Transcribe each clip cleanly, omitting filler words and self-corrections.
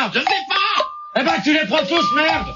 Gérard? Je sais pas. Eh ben, tu les prends tous, merde.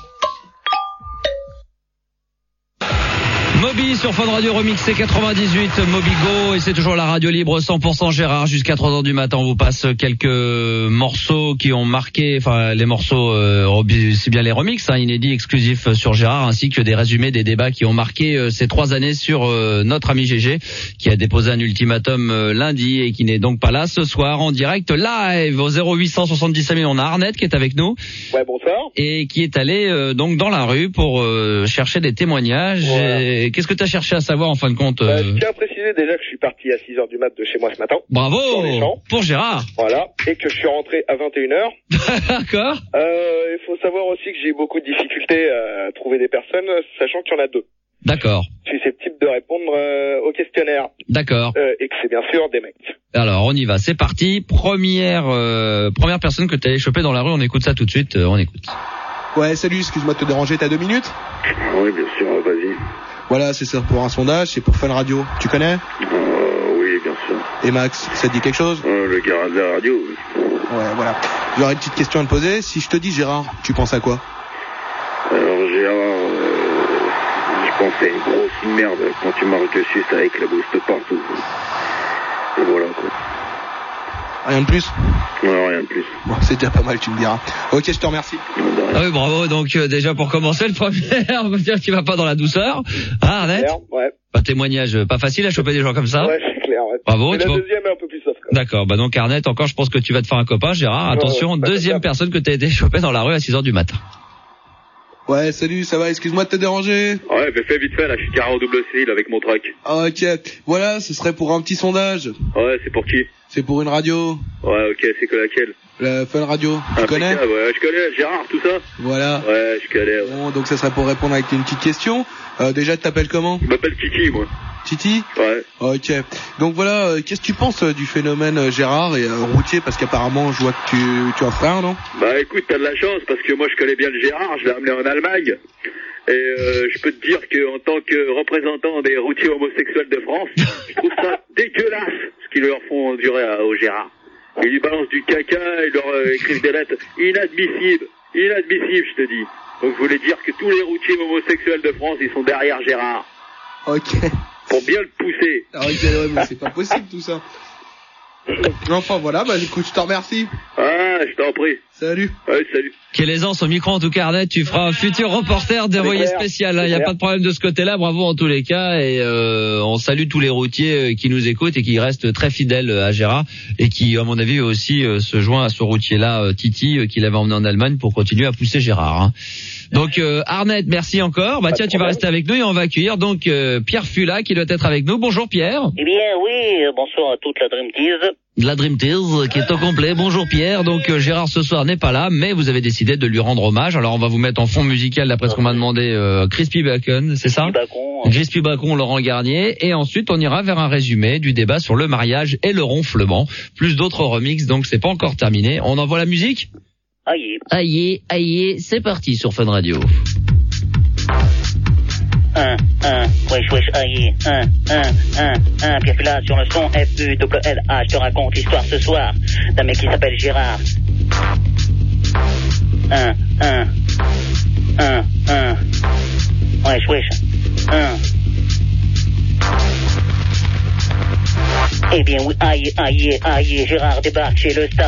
Moby sur Fun Radio remixé 98, Mobigo, et c'est toujours la radio libre 100% Gérard jusqu'à 3h du matin. On vous passe quelques morceaux qui ont marqué, enfin les morceaux, c'est bien les remixes, inédits, exclusifs sur Gérard, ainsi que des résumés des débats qui ont marqué ces 3 années sur notre ami GG, qui a déposé un ultimatum lundi et qui n'est donc pas là ce soir en direct live au 0877 000. On a Arnett qui est avec nous. Ouais, bonsoir. Et qui est allé donc dans la rue pour chercher des témoignages. Voilà. Qu'est-ce que tu as cherché à savoir en fin de compte Je tiens à préciser déjà que je suis parti à 6h du mat de chez moi ce matin. Bravo dans les champs. pour Gérard. Voilà, et que je suis rentré à 21h. D'accord. Il faut savoir aussi que j'ai eu beaucoup de difficultés à trouver des personnes, sachant qu'il y en a 2. D'accord. Je suis susceptible de répondre au questionnaire. D'accord. Et que c'est bien sûr des mecs. Alors on y va, c'est parti. Première personne que tu as chopée dans la rue, on écoute ça tout de suite, on écoute. Ouais, salut, excuse-moi de te déranger, t'as 2 minutes? Oui, bien sûr, vas-y. Voilà, c'est ça pour un sondage, c'est pour Fun Radio. Tu connais? Oui, bien sûr. Et Max, ça te dit quelque chose? Le garage de la radio, oui. Ouais, voilà. J'aurais une petite question à te poser. Si je te dis Gérard, tu penses à quoi? Alors Gérard, je pensais à une grosse merde quand tu m'as reçu ça avec la boost partout. Et voilà, quoi. Rien de plus? Non, rien de plus. Bon, c'est déjà pas mal, tu me diras. Ok, je te remercie. Ah oui, bravo. Donc déjà pour commencer, le premier, on va dire qu'il va pas dans la douceur. Ah, Arnett? Ouais. Un témoignage pas facile à choper des gens comme ça. Ouais, c'est clair. Ouais. Bravo. Mais la deuxième est un peu plus soft. D'accord. Bah donc Arnett, encore, je pense que tu vas te faire un copain. Gérard, attention, deuxième personne que tu as été chopée dans la rue à 6h du matin. Ouais, salut, ça va, excuse-moi de te déranger. Ouais, mais fais vite fait, là, je suis carré au double cil avec mon truck. Ah, ok. Voilà, ce serait pour un petit sondage. Ouais, c'est pour qui? C'est pour une radio. Ouais, ok, c'est que laquelle? La Fun Radio. Tu connais? Ouais, je connais, Gérard, tout ça. Voilà. Ouais, je connais. Ouais. Bon, donc ça serait pour répondre avec une petite question. Déjà, tu t'appelles comment? Je m'appelle Titi, moi. Titi? Ouais. Ok. Donc voilà, qu'est-ce que tu penses du phénomène Gérard et routier? Parce qu'apparemment, je vois que tu as un frère, non? Bah écoute, t'as de la chance, parce que moi je connais bien le Gérard, je l'ai amené en Allemagne. Et je peux te dire qu'en tant que représentant des routiers homosexuels de France, je trouve ça dégueulasse ce qu'ils leur font endurer au Gérard. Ils lui balancent du caca, ils leur écrivent des lettres inadmissibles, je te dis. Donc je voulais dire que tous les routiers homosexuels de France, ils sont derrière Gérard. Ok. Pour bien le pousser. Ah, ok, ouais, mais c'est pas possible tout ça. Enfin voilà, bah écoute, je te remercie. Ah, je t'en prie. Salut. Ouais, salut. Quelle aisance au micro en tout cas, Arnett, tu feras un futur reporter d'envoyé spécial. Il n'y a pas de problème de ce côté-là, bravo en tous les cas. Et on salue tous les routiers qui nous écoutent et qui restent très fidèles à Gérard et qui, à mon avis, aussi se joint à ce routier-là, Titi, qui l'avait emmené en Allemagne pour continuer à pousser Gérard. Hein. Donc Arnett, merci encore. Bah tiens, tu vas rester avec nous et on va accueillir donc Pierre Fula qui doit être avec nous. Bonjour Pierre. Eh bien oui, bonsoir à toute la Dream Tease. La Dream Tease qui est au complet. Bonjour Pierre. Donc Gérard ce soir n'est pas là, mais vous avez décidé de lui rendre hommage. Alors on va vous mettre en fond musical d'après ce qu'on m'a demandé Crispy Bacon, c'est ça? Crispy Bacon, Laurent Garnier. Et ensuite on ira vers un résumé du débat sur le mariage et le ronflement. Plus d'autres remixes, donc c'est pas encore terminé. On envoie la musique? Aïe, c'est parti sur Fun Radio. Wesh, aïe, Pierre Fula sur le son FULLA, je te raconte l'histoire ce soir d'un mec qui s'appelle Gérard. Wesh, Eh bien oui, aïe, Gérard débarque chez le star